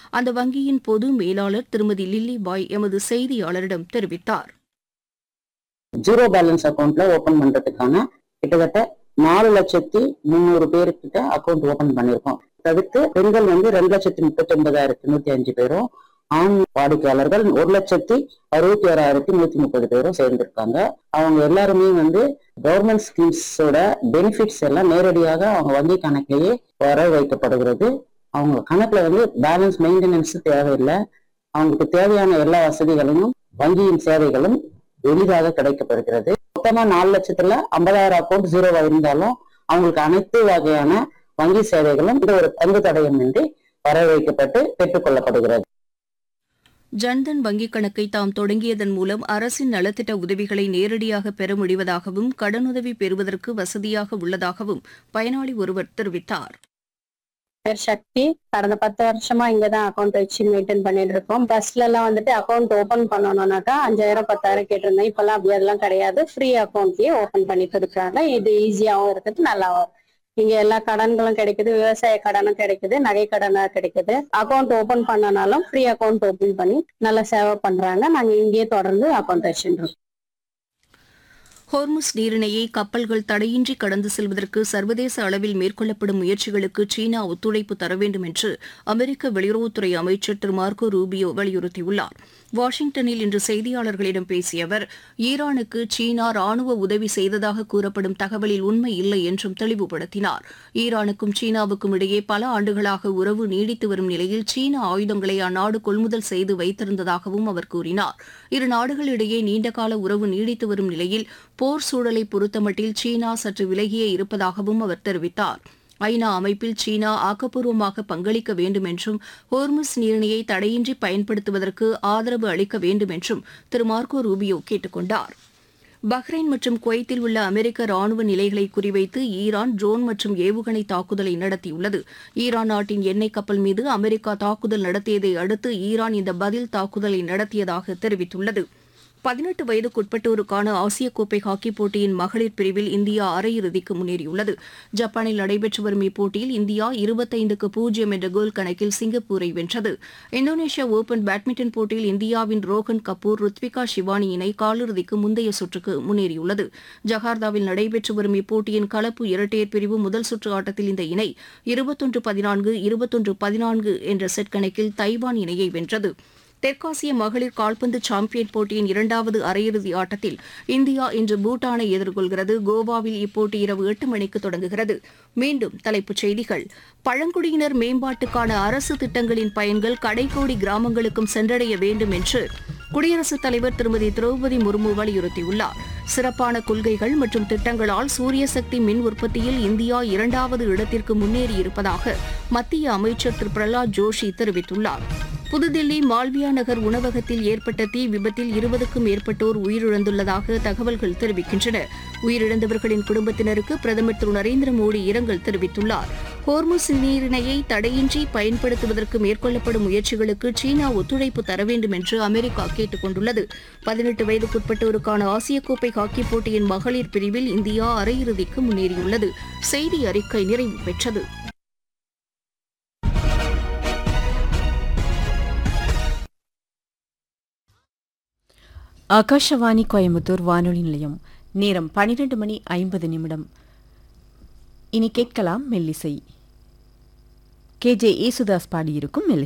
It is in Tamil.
அந்த வங்கியின் பொது மேலாளர் திருமதி லில்லி பாய் எமது செய்தியாளரிடம் தெரிவித்தார். ஜீரோ பேலன்ஸ் அக்கௌண்ட்ல ஓபன் பண்றதுக்கான கிட்டத்தட்ட 4,300,000 பேருக்கிட்ட அக்கௌண்ட் ஓபன் பண்ணிருக்கோம். தவிர்த்து பெண்கள் 2,39,105 பேரும், ஆண் வாடிக்கையாளர்கள் 1,61,130 பேரும் சேர்ந்திருக்காங்க. அவங்க எல்லாருமே கவர்மெண்ட் ஸ்கீம்ஸோட பெனிஃபிட்ஸ் எல்லாம் நேரடியாக அவங்க வங்கி கணக்கிலேயே வர வைக்கப்படுகிறது. அவங்க கணக்குல பேலன்ஸ் மெயின்டெனன்ஸ் தேவையில்லை. அவங்களுக்கு தேவையான எல்லா வசதிகளையும் வங்கியின் சேவைகளும் எளிதாக கிடைக்கப்படுகிறது. மொத்தமா 4,50,000 அக்கௌண்ட் ஜீரோவா இருந்தாலும் அவங்களுக்கு அனைத்து வகையான வங்கி சேவைகளும் ஒரு பங்கு தடயமின்றி வர வைக்கப்பட்டு பெற்றுக் கொள்ளப்படுகிறது. ஜன்தன் வங்கிக் கணக்கை தாம் தொடங்கியதன் மூலம் அரசின் நலத்திட்ட உதவிகளை நேரடியாக பெற முடிவதாகவும் கடனுதவி பெறுவதற்கு வசதியாக உள்ளதாகவும் பயனாளி ஒருவர் தெரிவித்தார். சக்தி கடந்த 10 வருஷமா இங்கதான் அக்கௌண்ட் வச்சு மெயின்டைன் பண்ணிட்டு இருக்கோம். பஸ்ல எல்லாம் அக்கௌண்ட் ஓபன் பண்ணணும்னாக்கா 5,000 10,000 கேட்டிருந்தேன். இப்பெல்லாம் அப்படி அதெல்லாம் கிடையாது. ஃப்ரீ அக்கௌண்ட்லயே ஓபன் பண்ணிட்டு இருக்காங்க. இது ஈஸியாவும் இருக்குது, நல்லாவும். இங்க எல்லா கடன்களும் கிடைக்குது, விவசாய கடனும் கிடைக்குது, நகை கடனா கிடைக்குது. Account open பண்ணனாலும் free account open பண்ணி நல்லா சேவை பண்றாங்க. நாங்க இங்கேயே தொடர்ந்து அக்கௌண்ட் வச்சுருக்கோம். ஹோர்முஸ் நீரிணையை கப்பல்கள் தடையின்றி கடந்து செல்வதற்கு சர்வதேச அளவில் மேற்கொள்ளப்படும் முயற்சிகளுக்கு சீனா ஒத்துழைப்பு தர வேண்டும் என்று அமெரிக்க வெளியுறவுத்துறை அமைச்சர் திரு மார்க்கோ ரூபியோ வலியுறுத்தியுள்ளார். வாஷிங்டனில் இன்று செய்தியாளர்களிடம் பேசிய அவர், ஈரானுக்கு சீனா ராணுவ உதவி செய்ததாக கூறப்படும் தகவலில் உண்மை இல்லை என்றும் தெளிவுபடுத்தினார். ஈரானுக்கும் சீனாவுக்கும் இடையே பல ஆண்டுகளாக உறவு நீடித்து வரும் நிலையில் சீன ஆயுதங்களை அந்நாடு கொள்முதல் செய்து வைத்திருந்ததாகவும் அவர் கூறினார். இரு நாடுகளிடையே நீண்டகால உறவு நீடித்து வரும் நிலையில் போர் சூழலை பொறுத்தமட்டில் சீனா சற்று விலகியே இருப்பதாகவும் அவர் தெரிவித்தார். ஐநா அமைப்பில் சீனா ஆக்கப்பூர்வமாக பங்களிக்க வேண்டும் என்றும் ஹோர்முஸ் நீரிணையை தடையின்றி பயன்படுத்துவதற்கு ஆதரவு அளிக்க வேண்டும் என்றும் திரு மார்க்கோ ரூபியோ கேட்டுக் கொண்டார். பஹ்ரைன் மற்றும் குவைத்தில் உள்ள அமெரிக்க ராணுவ நிலைகளை குறிவைத்து ஈரான் ட்ரோன் மற்றும் ஏவுகணை தாக்குதலை நடத்தியுள்ளது. ஈரான் நாட்டின் எண்ணெய் கப்பல் மீது அமெரிக்கா தாக்குதல் நடத்தியதை அடுத்து ஈரான் இந்த பதில் தாக்குதலை நடத்தியதாக தெரிவித்துள்ளது. 18 வயதுக்குட்பட்டோருக்கான ஆசிய கோப்பை ஹாக்கிப் போட்டியின் மகளிர் பிரிவில் இந்தியா அரையிறுதிக்கு முன்னேறியுள்ளது. ஜப்பானில் நடைபெற்று வரும் இப்போட்டியில் இந்தியா 25-0 என்ற கோல் கணக்கில் சிங்கப்பூரை வென்றது. இந்தோனேஷியா ஓபன் பேட்மிண்டன் போட்டியில் இந்தியாவின் ரோஹன் கபூர் ருத்விகா ஷிவானி இணை காலிறுதிக்கு முந்தைய சுற்றுக்கு முன்னேறியுள்ளது. ஜகார்த்தாவில் நடைபெற்று வரும் இப்போட்டியின் கலப்பு இரட்டையர் பிரிவு முதல் சுற்று ஆட்டத்தில் இந்த இணை 21-14, 21-14 என்ற செட் கணக்கில் தைவான் இணையை வென்றது. தெற்காசிய மகளிர் கால்பந்து சாம்பியன் போட்டியின் 2வது அரையிறுதி ஆட்டத்தில் இந்தியா இன்று பூட்டானை எதிர்கொள்கிறது. கோவாவில் இப்போட்டி இரவு 8 மணிக்கு தொடங்குகிறது. மீண்டும் தலைப்புச் செய்திகள். பழங்குடியினர் மேம்பாட்டுக்கான அரசு திட்டங்களின் பயன்கள் கடைக்கோடி கிராமங்களுக்கும் சென்றடைய வேண்டும் என்று குடியரசுத் தலைவர் திருமதி திரௌபதி முர்மு வலியுறுத்தியுள்ளார். சிறப்பான கொள்கைகள் மற்றும் திட்டங்களால் சூரிய சக்தி மின் உற்பத்தியில் இந்தியா 2வது இடத்திற்கு முன்னேறியிருப்பதாக மத்திய அமைச்சர் திரு பிரஹ்லாத் ஜோஷி தெரிவித்துள்ளார். புதுதில்லி மால்வியா நகர் உணவகத்தில் ஏற்பட்ட தீ விபத்தில் 20க்கும் மேற்பட்டோர் உயிரிழந்துள்ளதாக தகவல்கள் தெரிவிக்கின்றன. உயிரிழந்தவர்களின் குடும்பத்தினருக்கு பிரதமர் திரு நரேந்திர மோடி இரங்கல் தெரிவித்துள்ளார். ஹோர்முஸ் நீரிணையை தடையின்றி பயன்படுத்துவதற்கு மேற்கொள்ளப்படும் முயற்சிகளுக்கு சீனா ஒத்துழைப்பு தர வேண்டும் என்று அமெரிக்கா கேட்டுக் கொண்டுள்ளது. 18 வயதுக்குட்பட்டோருக்கான ஆசிய கோப்பை ஹாக்கிப் போட்டியின் மகளிர் பிரிவில் இந்தியா அரையிறுதிக்கு முன்னேறியுள்ளது. செய்தி அறிக்கை நிறைவு பெற்றது. ஆகாஷவாணி கோயம்புத்தூர் வானொலி நிலையம். நேரம் 12:50. இனி கேட்கலாம் மெல்லிசை. KJ யேசுதாஸ் பாடியிருக்கும் மெல்லிசை.